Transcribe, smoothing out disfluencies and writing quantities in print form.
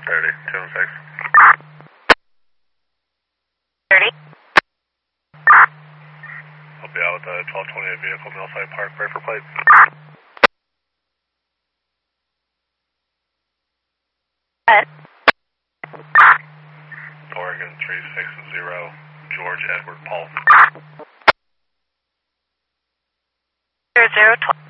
30, 206. 30. I'll be out with the 1228 vehicle, Millside Park, pray for plate. Oregon 360, George Edward Paul. 0012.